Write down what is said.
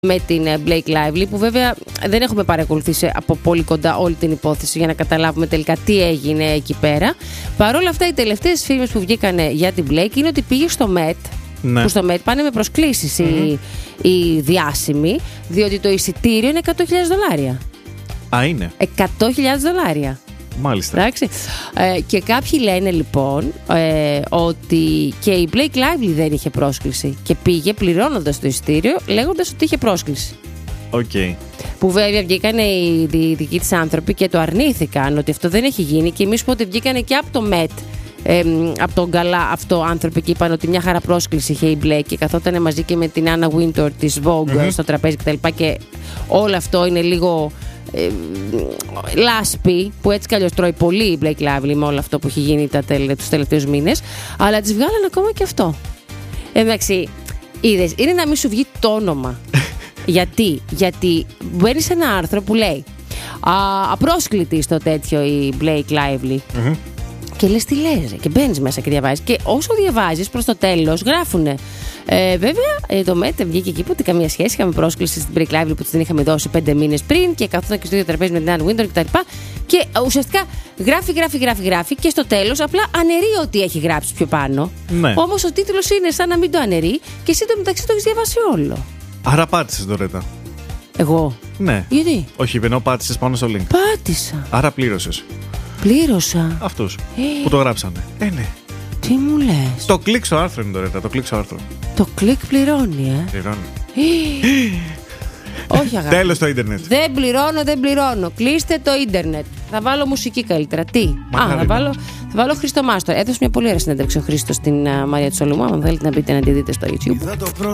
με την Blake Lively, που βέβαια δεν έχουμε παρακολουθήσει από πολύ κοντά όλη την υπόθεση για να καταλάβουμε τελικά τι έγινε εκεί πέρα. Παρ' όλα αυτά, οι τελευταίες φήμες που βγήκαν για την Blake είναι ότι πήγε στο Met. Ναι. Που στο Met πάνε με προσκλήσεις οι διάσημοι, διότι το εισιτήριο είναι $100,000. Α, είναι $100,000. Μάλιστα. Εντάξει. Και κάποιοι λένε λοιπόν ότι και η Blake Lively δεν είχε πρόσκληση και πήγε πληρώνοντας το εισιτήριο λέγοντας ότι είχε πρόσκληση. Okay. Που βέβαια βγήκαν οι δικοί της άνθρωποι και το αρνήθηκαν ότι αυτό δεν έχει γίνει, και εμείς που ότι βγήκαν και από το Met, από τον καλά αυτό άνθρωποι, και είπαν ότι μια χαρά πρόσκληση είχε η Blake και καθόταν μαζί και με την Anna Wintour της Vogue στο τραπέζι κτλ. Και όλο αυτό είναι λίγο λάσπη, που έτσι κι αλλιώς τρώει πολύ η Blake Lively με όλο αυτό που έχει γίνει τους τελευταίους μήνες, αλλά της βγάλανε ακόμα και αυτό. Εντάξει, είδες, είναι να μην σου βγει το όνομα. Γιατί μπαίνει σε ένα άρθρο που λέει απρόσκλητη στο τέτοιο η Blake Lively. Και λες τι λες, και μπαίνεις μέσα και διαβάζεις. Και όσο διαβάζεις προς το τέλος γράφουνε βέβαια το Met βγήκε εκεί που ότι καμία σχέση, είχαμε πρόσκληση στην Blake Lively που την είχαμε δώσει 5 μήνες πριν και καθόταν και στο ίδιο τραπέζι με την Anna Wintour κτλ. Και ουσιαστικά γράφει και στο τέλος απλά αναιρεί ό,τι έχει γράψει πιο πάνω. Ναι. Όμως ο τίτλος είναι σαν να μην το αναιρεί και εσύ το μεταξύ το έχεις διαβάσει όλο. Άρα πάτησες, Ντορέτα. Εγώ? Ναι. Γιατί? Όχι, ενώ πάτησες πάνω στο link. Πάτησα. Άρα πλήρωσες. Πλήρωσα. Αυτούς που το γράψανε. Ναι. Τι μου λες? Το κλικ στο άρθρο είναι, Ντορέτα. Το κλικ στο άρθρο. Το κλικ πληρώνει, Πληρώνει. Όχι, αγάπη. Τέλος το ίντερνετ. Δεν πληρώνω. Κλείστε το ίντερνετ. Θα βάλω μουσική καλύτερα. Τι? Θα βάλω Χρήστο Μάστορ. Έδωσε μια πολύ ωραία συνέντευξη ο Χρήστος στην Μαρία Τσολουμά. Αν θέλετε να μπείτε να τη δείτε στο YouTube.